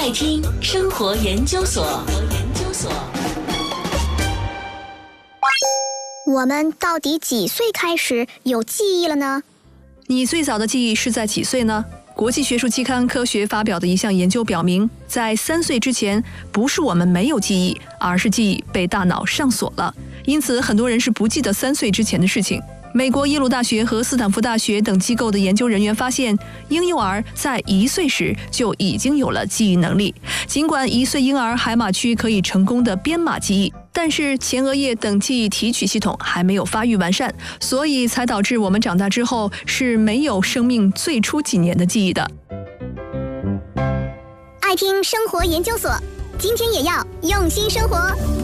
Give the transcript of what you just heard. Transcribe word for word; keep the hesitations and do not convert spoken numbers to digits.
爱听生活研究所。 我们到底几岁开始有记忆了呢？ 你最早的记忆是在几岁呢？国际学术期刊《科学》发表的一项研究表明，在三岁之前，不是我们没有记忆，而是记忆被大脑上锁了。因此，很多人是不记得三岁之前的事情。美国耶鲁大学和斯坦福大学等机构的研究人员发现，婴幼儿在一岁时就已经有了记忆能力。尽管一岁婴儿海马区可以成功的编码记忆，但是前额叶等记忆提取系统还没有发育完善，所以才导致我们长大之后是没有生命最初几年的记忆的。 爱听生活研究所，今天也要用心生活。